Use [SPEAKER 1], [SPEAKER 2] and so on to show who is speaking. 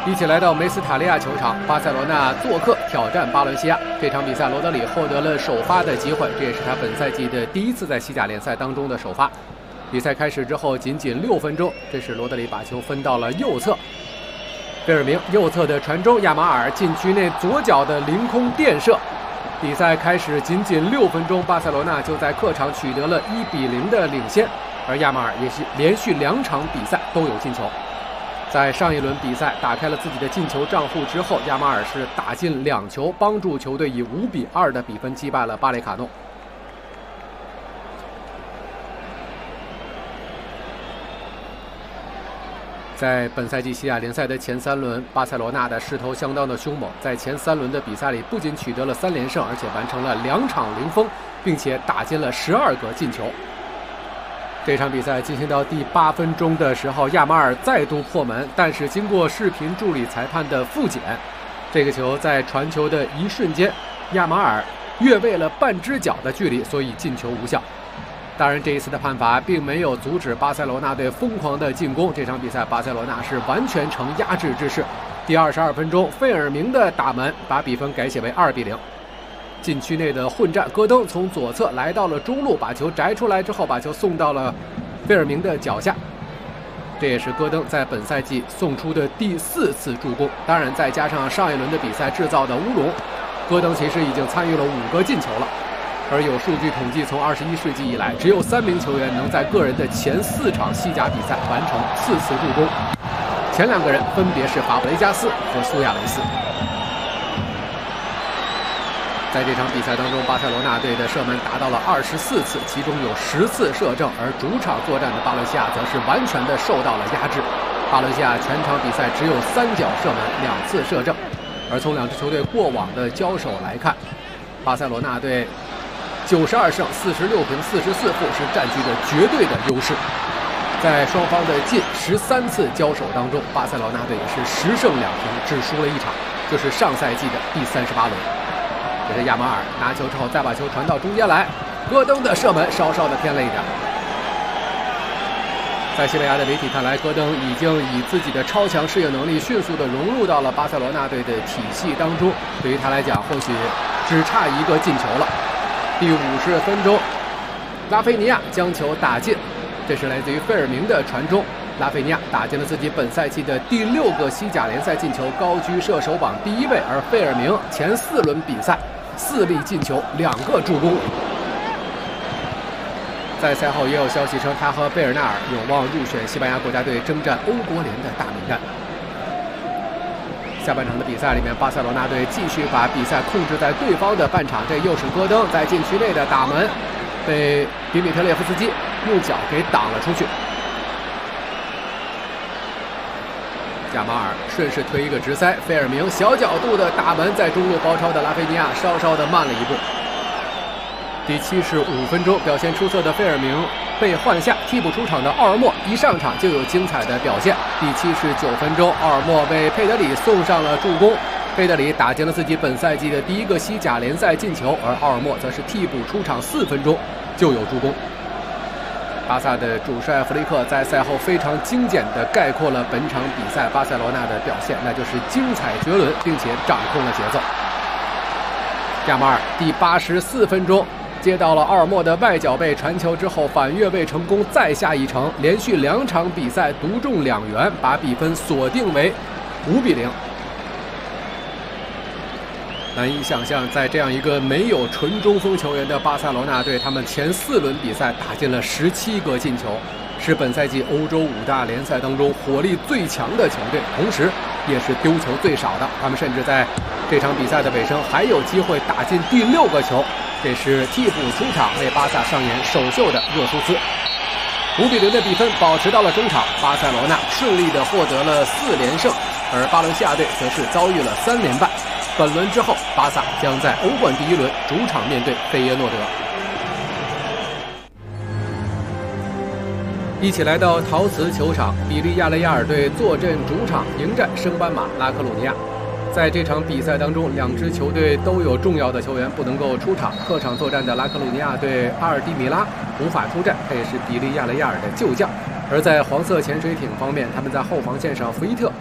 [SPEAKER 1] 一起来到梅斯塔利亚球场，巴塞罗那做客挑战巴伦西亚。这场比赛，罗德里获得了首发的机会，这也是他本赛季的第一次在西甲联赛当中的首发。比赛开始之后，仅仅6分钟，这时罗德里把球分到了右侧，贝尔明右侧的传中，亚马尔禁区内左脚的凌空垫射。比赛开始仅仅6分钟，巴塞罗那就在客场取得了1-0的领先，而亚马尔也是连续2场比赛都有进球。在上一轮比赛打开了自己的进球账户之后，亚马尔是打进2球，帮助球队以5-2的比分击败了巴雷卡诺。在本赛季西甲联赛的前3轮，巴塞罗那的势头相当的凶猛，在前3轮的比赛里不仅取得了3连胜，而且完成了2场零封，并且打进了12个进球。这场比赛进行到第8分钟的时候，亚马尔再度破门，但是经过视频助理裁判的复检，这个球在传球的一瞬间，亚马尔越位了半只脚的距离，所以进球无效。当然，这一次的判罚并没有阻止巴塞罗那队疯狂的进攻。这场比赛，巴塞罗那是完全呈压制之势。第22分钟，费尔明的打门把比分改写为2-0。禁区内的混战，戈登从左侧来到了中路，把球摘出来之后，把球送到了费尔明的脚下。这也是戈登在本赛季送出的第4次助攻。当然，再加上上一轮的比赛制造的乌龙，戈登其实已经参与了5个进球了。而有数据统计，从21世纪以来，只有3名球员能在个人的前4场西甲比赛完成4次助攻，前2个人分别是法布雷加斯和苏亚雷斯。在这场比赛当中，巴塞罗那队的射门达到了24次，其中有10次射正，而主场作战的巴伦西亚则是完全的受到了压制。巴伦西亚全场比赛只有3脚射门，2次射正。而从2支球队过往的交手来看，巴塞罗那队92胜46平44负是占据着绝对的优势。在双方的近13次交手当中，巴塞罗那队也是10胜2平，只输了1场，就是上赛季的第38轮。这是亚马尔拿球之后再把球传到中间来，戈登的射门稍稍的偏了一点。在西班牙的媒体看来，戈登已经以自己的超强适应能力迅速的融入到了巴塞罗那队的体系当中，对于他来讲或许只差1个进球了。第50分钟，拉菲尼亚将球打进，这是来自于费尔明的传中，拉菲尼亚打进了自己本赛季的第6个西甲联赛进球，高居射手榜第1位。而费尔明前4轮比赛4粒进球，2个助攻。在赛后也有消息称，他和贝尔纳尔有望入选西班牙国家队征战欧国联的大名单。下半场的比赛里面，巴塞罗那队继续把比赛控制在对方的半场，这又是戈登在禁区内的打门，被迪米特列夫斯基用脚给挡了出去。亚马尔顺势推一个直塞，费尔明小角度的打门，在中路包抄的拉菲尼亚稍稍的慢了一步。第75分钟，表现出色的费尔明被换下，替补出场的奥尔莫一上场就有精彩的表现。第79分钟，奥尔莫为佩德里送上了助攻，佩德里打进了自己本赛季的第1个西甲联赛进球，而奥尔莫则是替补出场4分钟就有助攻。巴萨的主帅弗雷克在赛后非常精简地概括了本场比赛巴塞罗那的表现，那就是精彩绝伦，并且掌控了节奏。亚马尔第84分钟接到了奥尔莫的外脚背传球之后，反越位成功，再下一城，连续2场比赛独中2元，把比分锁定为5-0。难以想象，在这样一个没有纯中锋球员的巴塞罗那队，他们前4轮比赛打进了17个进球，是本赛季欧洲5大联赛当中火力最强的球队，同时也是丢球最少的。他们甚至在这场比赛的尾声还有机会打进第6个球。这是替补出场为巴萨上演首秀的热苏斯。5-0的比分保持到了中场，巴塞罗那顺利的获得了4连胜，而巴伦西亚队则是遭遇了3连败。本轮之后，巴萨将在欧冠第1轮主场面对费耶诺德。一起来到陶瓷球场，比利亚雷亚尔队坐镇主场迎战升班马拉科鲁尼亚。在这场比赛当中，2支球队都有重要的球员不能够出场。客场作战的拉科鲁尼亚队阿尔蒂米拉无法出战，他也是比利亚雷亚尔的旧将。而在黄色潜水艇方面，他们在后防线上，福伊特